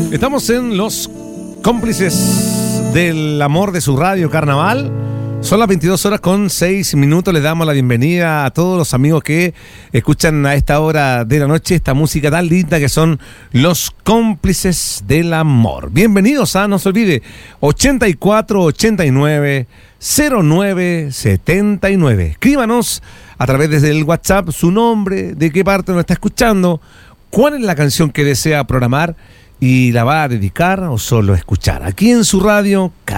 Estamos en los cómplices del amor de su radio Carnaval. Son las 22 horas con 6 minutos. Les damos la bienvenida a todos los amigos que escuchan a esta hora de la noche esta música tan linda que son los cómplices del amor. Bienvenidos a, no se olvide, 8489-0979. Escríbanos a través del WhatsApp su nombre, de qué parte nos está escuchando, cuál es la canción que desea programar y la va a dedicar o solo escuchar aquí en su radio